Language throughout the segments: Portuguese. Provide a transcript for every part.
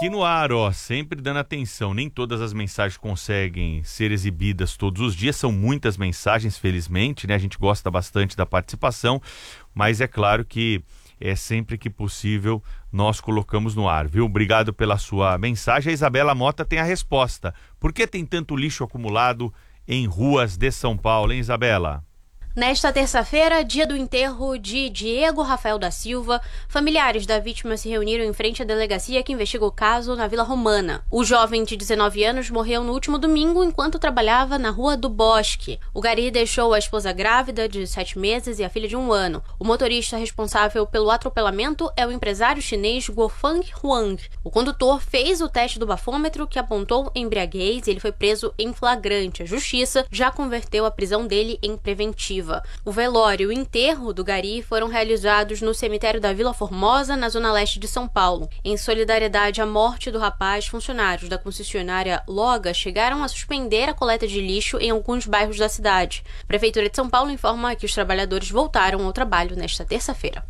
aqui no ar, ó, sempre dando atenção. Nem todas as mensagens conseguem ser exibidas todos os dias, são muitas mensagens, felizmente, né? A gente gosta bastante da participação, mas é claro que sempre que possível nós colocamos no ar, viu? Obrigado pela sua mensagem. A Isabela Mota tem a resposta. Por que tem tanto lixo acumulado em ruas de São Paulo, hein, Isabela? Nesta terça-feira, dia do enterro de Diego Rafael da Silva, familiares da vítima se reuniram em frente à delegacia que investiga o caso na Vila Romana. O jovem de 19 anos morreu no último domingo enquanto trabalhava na Rua do Bosque. O gari deixou a esposa grávida de 7 meses e a filha de 1 ano. O motorista responsável pelo atropelamento é o empresário chinês Guofeng Huang. O condutor fez o teste do bafômetro que apontou embriaguez e ele foi preso em flagrante. A justiça já converteu a prisão dele em preventiva. O velório e o enterro do gari foram realizados no cemitério da Vila Formosa, na zona leste de São Paulo. Em solidariedade à morte do rapaz, funcionários da concessionária Loga chegaram a suspender a coleta de lixo em alguns bairros da cidade. A Prefeitura de São Paulo informa que os trabalhadores voltaram ao trabalho nesta terça-feira.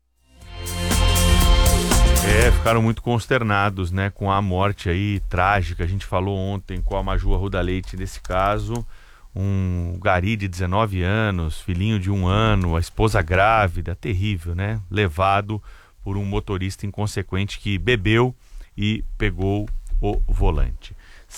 Ficaram muito consternados, né, com a morte aí trágica. A gente falou ontem com a Maju Arruda Leite nesse caso. Um gari de 19 anos, filhinho de 1 ano, a esposa grávida, terrível, né? Levado por um motorista inconsequente que bebeu e pegou o volante.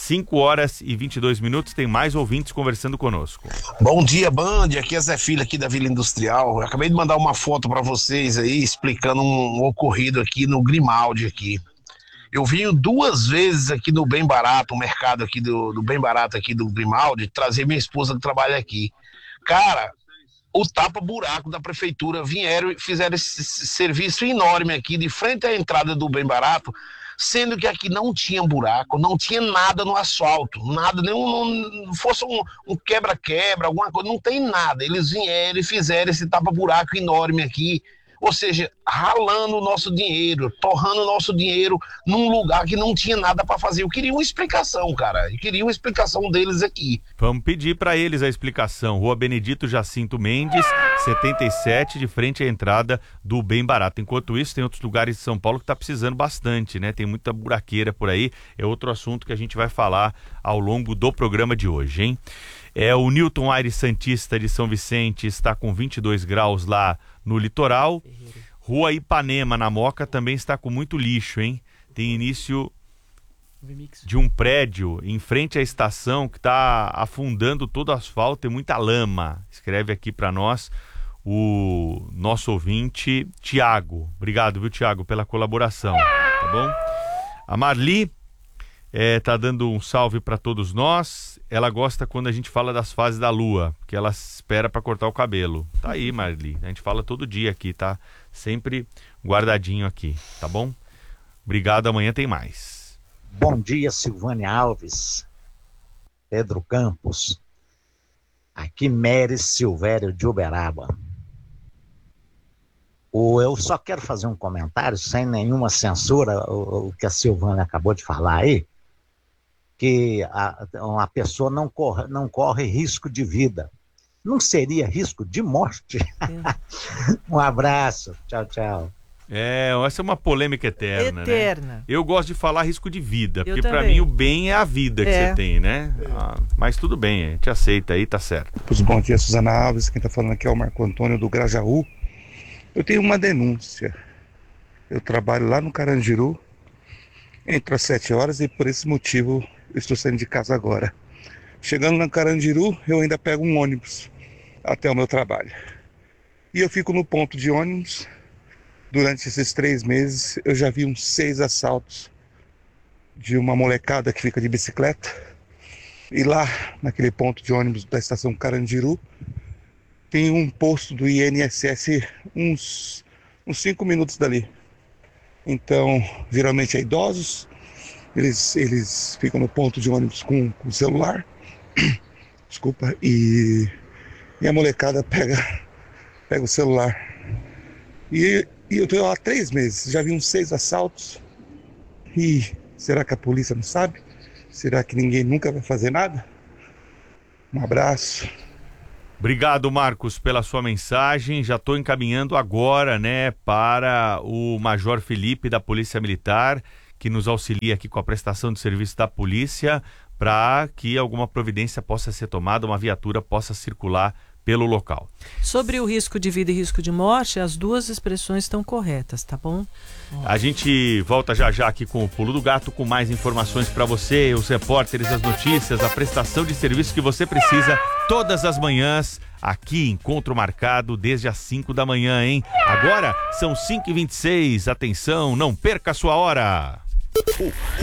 5h22, tem mais ouvintes conversando conosco. Bom dia, Band, aqui é Zé Filho, aqui da Vila Industrial. Eu acabei de mandar uma foto para vocês aí, explicando um ocorrido aqui no Grimaldi aqui. Eu vim 2 vezes aqui no Bem Barato, o mercado aqui do Bem Barato aqui do Grimaldi, trazer minha esposa que trabalha aqui. Cara, o tapa-buraco da prefeitura vieram e fizeram esse serviço enorme aqui, de frente à entrada do Bem Barato, sendo que aqui não tinha buraco, não tinha nada no asfalto, nada, não fosse um quebra-quebra, alguma coisa, não tem nada. Eles vieram e fizeram esse tapa-buraco enorme aqui, ou seja, ralando o nosso dinheiro, torrando o nosso dinheiro num lugar que não tinha nada para fazer. Eu queria uma explicação, cara. Eu queria uma explicação deles aqui. Vamos pedir para eles a explicação. Rua Benedito Jacinto Mendes, 77, de frente à entrada do Bem Barato. Enquanto isso, tem outros lugares de São Paulo que está precisando bastante, né? Tem muita buraqueira por aí. É outro assunto que a gente vai falar ao longo do programa de hoje, hein? O Newton Aires Santista de São Vicente está com 22 graus lá no litoral. Rua Ipanema, na Moca, também está com muito lixo, hein? Tem início de um prédio em frente à estação que está afundando todo o asfalto e muita lama. Escreve aqui para nós o nosso ouvinte, Tiago. Obrigado, viu, Tiago, pela colaboração, tá bom? A Marli tá dando um salve para todos nós. Ela gosta quando a gente fala das fases da lua, porque ela espera para cortar o cabelo. Tá aí, Marli. A gente fala todo dia aqui, tá? Sempre guardadinho aqui, tá bom? Obrigado, amanhã tem mais. Bom dia, Silvânia Alves, Pedro Campos. Aqui, Meres Silvério de Uberaba. Eu só quero fazer um comentário, sem nenhuma censura, o que a Silvânia acabou de falar aí, que uma pessoa não corre risco de vida. Não seria risco de morte? Um abraço. Tchau, tchau. Essa é uma polêmica eterna, né? Eu gosto de falar risco de vida, porque também. Pra mim o bem é a vida que você tem, né? Mas tudo bem, a gente aceita aí, tá certo. Bom dia, Suzana Alves. Quem tá falando aqui é o Marco Antônio do Grajaú. Eu tenho uma denúncia. Eu trabalho lá no Carandiru, entro às 7 horas e por esse motivo eu estou saindo de casa agora. Chegando no Carandiru, eu ainda pego um ônibus até o meu trabalho. E eu fico no ponto de ônibus. Durante esses 3 meses, eu já vi uns 6 assaltos de uma molecada que fica de bicicleta. E lá, naquele ponto de ônibus da estação Carandiru, tem um posto do INSS uns 5 minutos dali. Então, geralmente é idosos, eles ficam no ponto de ônibus com o celular, desculpa, e a molecada pega o celular. E eu estou lá há 3 meses, já vi uns 6 assaltos, e será que a polícia não sabe? Será que ninguém nunca vai fazer nada? Um abraço. Obrigado, Marcos, pela sua mensagem. Já estou encaminhando agora, né, para o Major Felipe da Polícia Militar, que nos auxilia aqui com a prestação de serviço da polícia para que alguma providência possa ser tomada, uma viatura possa circular pelo local. Sobre o risco de vida e risco de morte, as duas expressões estão corretas, tá bom? A gente volta já já aqui com o Pulo do Gato, com mais informações para você, os repórteres, as notícias, a prestação de serviço que você precisa todas as manhãs. Aqui, encontro marcado desde as 5 da manhã, hein? Agora são 5h26, atenção, não perca a sua hora!